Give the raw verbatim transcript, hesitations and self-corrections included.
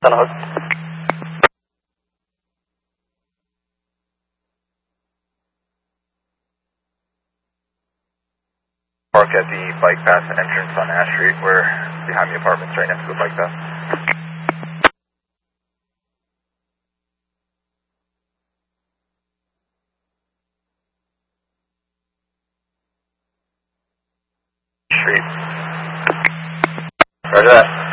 on a hook. Park at the bike path entrance on Ash Street. We're behind the apartments right next to the bike path. Street. Roger that.